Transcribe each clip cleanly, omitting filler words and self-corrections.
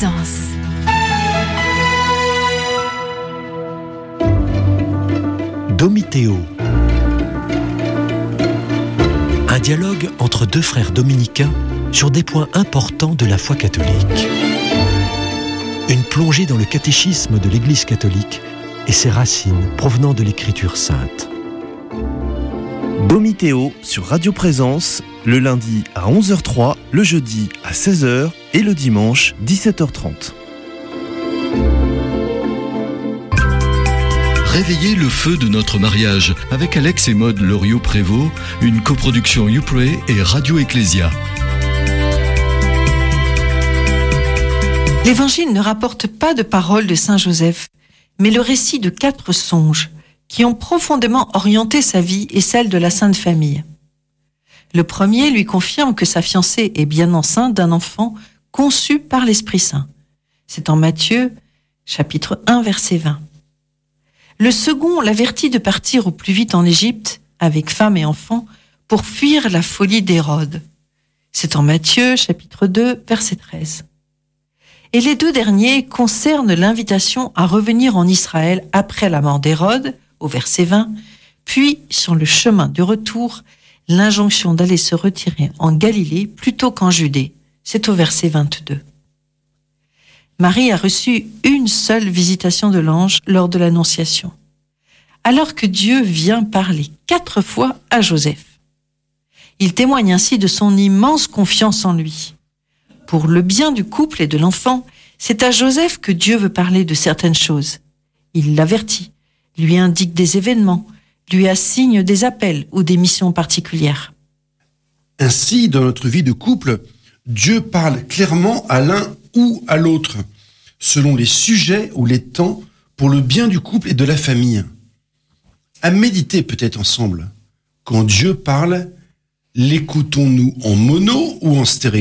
Présence. Domitéo. Un dialogue entre deux frères dominicains sur des points importants de la foi catholique. Une plongée dans le catéchisme de l'Église catholique et ses racines provenant de l'Écriture sainte. Domitéo sur Radio Présence, le lundi à 11h03, le jeudi à 16h et le dimanche 17h30. Réveillez le feu de notre mariage avec Alex et Maud Loriot-Prévost, une coproduction YouPray et Radio Ecclésia. L'Évangile ne rapporte pas de paroles de Saint Joseph, mais le récit de 4 songes qui ont profondément orienté sa vie et celle de la Sainte Famille. Le premier lui confirme que sa fiancée est bien enceinte d'un enfant conçu par l'Esprit Saint. C'est en Matthieu, chapitre 1, verset 20. Le second l'avertit de partir au plus vite en Égypte, avec femme et enfants, pour fuir la folie d'Hérode. C'est en Matthieu, chapitre 2, verset 13. Et les 2 derniers concernent l'invitation à revenir en Israël après la mort d'Hérode, au verset 20, puis, sur le chemin du retour, l'injonction d'aller se retirer en Galilée plutôt qu'en Judée. C'est au verset 22. Marie a reçu une seule visitation de l'ange lors de l'Annonciation, alors que Dieu vient parler 4 fois à Joseph. Il témoigne ainsi de son immense confiance en lui. Pour le bien du couple et de l'enfant, c'est à Joseph que Dieu veut parler de certaines choses. Il l'avertit, lui indique des événements, lui assigne des appels ou des missions particulières. Ainsi, dans notre vie de couple, Dieu parle clairement à l'un ou à l'autre, selon les sujets ou les temps, pour le bien du couple et de la famille. À méditer peut-être ensemble. Quand Dieu parle, l'écoutons-nous en mono ou en stéréo ?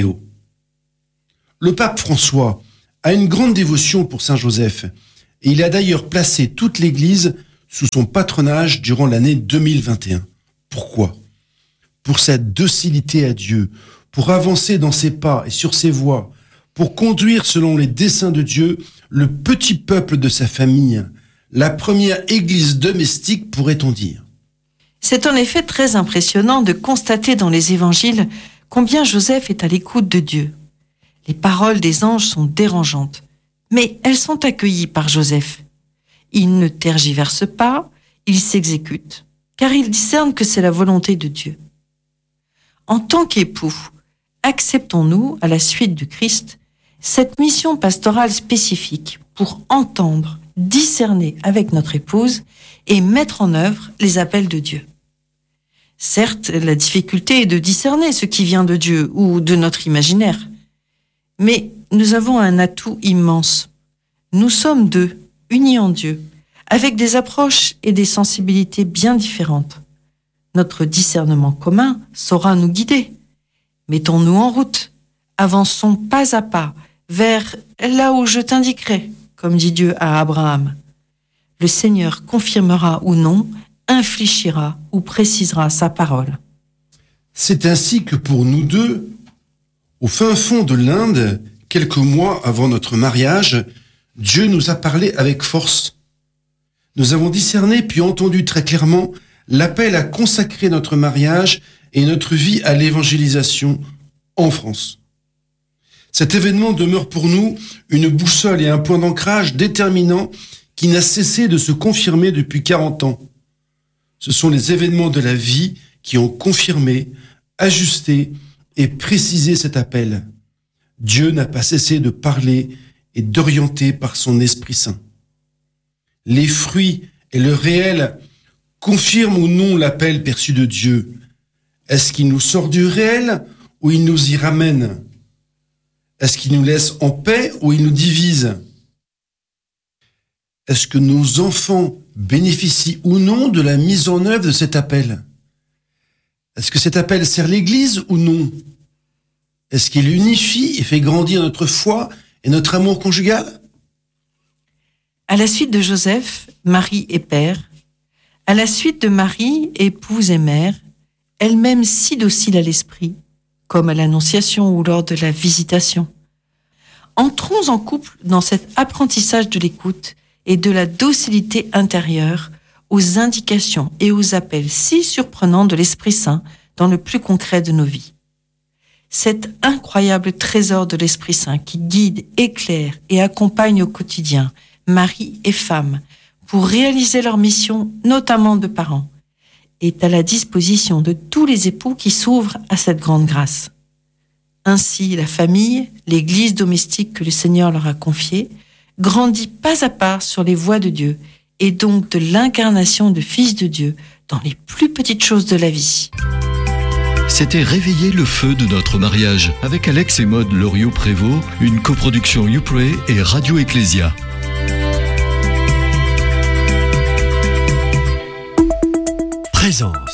Le pape François a une grande dévotion pour Saint Joseph et il a d'ailleurs placé toute l'Église sous son patronage durant l'année 2021. Pourquoi ? Pour sa docilité à Dieu, pour avancer dans ses pas et sur ses voies, pour conduire selon les desseins de Dieu le petit peuple de sa famille, la première Église domestique, pourrait-on dire. C'est en effet très impressionnant de constater dans les évangiles combien Joseph est à l'écoute de Dieu. Les paroles des anges sont dérangeantes, mais elles sont accueillies par Joseph. Il ne tergiverse pas, il s'exécute, car il discerne que c'est la volonté de Dieu. En tant qu'époux, acceptons-nous, à la suite du Christ, cette mission pastorale spécifique pour entendre, discerner avec notre épouse et mettre en œuvre les appels de Dieu. Certes, la difficulté est de discerner ce qui vient de Dieu ou de notre imaginaire. Mais nous avons un atout immense. Nous sommes 2, unis en Dieu, avec des approches et des sensibilités bien différentes. Notre discernement commun saura nous guider. Mettons-nous en route. Avançons pas à pas vers là où je t'indiquerai, comme dit Dieu à Abraham. Le Seigneur confirmera ou non, infléchira ou précisera sa parole. C'est ainsi que pour nous 2, au fin fond de l'Inde, quelques mois avant notre mariage, Dieu nous a parlé avec force. Nous avons discerné puis entendu très clairement l'appel à consacrer notre mariage et notre vie à l'évangélisation en France. Cet événement demeure pour nous une boussole et un point d'ancrage déterminant qui n'a cessé de se confirmer depuis 40 ans. Ce sont les événements de la vie qui ont confirmé, ajusté et préciser cet appel. Dieu n'a pas cessé de parler et d'orienter par son Esprit Saint. Les fruits et le réel confirment ou non l'appel perçu de Dieu. Est-ce qu'il nous sort du réel ou il nous y ramène ? Est-ce qu'il nous laisse en paix ou il nous divise ? Est-ce que nos enfants bénéficient ou non de la mise en œuvre de cet appel ? Est-ce que cet appel sert l'Église ou non ? Est-ce qu'il unifie et fait grandir notre foi et notre amour conjugal ? À la suite de Joseph, Marie est père. À la suite de Marie, épouse et mère, elle-même si docile à l'esprit, comme à l'Annonciation ou lors de la Visitation. Entrons en couple dans cet apprentissage de l'écoute et de la docilité intérieure aux indications et aux appels si surprenants de l'Esprit Saint dans le plus concret de nos vies. Cet incroyable trésor de l'Esprit Saint qui guide, éclaire et accompagne au quotidien mari et femme pour réaliser leur mission, notamment de parents, est à la disposition de tous les époux qui s'ouvrent à cette grande grâce. Ainsi, la famille, l'Église domestique que le Seigneur leur a confiée, grandit pas à pas sur les voies de Dieu et donc de l'incarnation de Fils de Dieu dans les plus petites choses de la vie. C'était Réveiller le feu de notre mariage avec Alex et Maude Loriot-Prévost, une coproduction YouPray et Radio Ecclésia. Présence.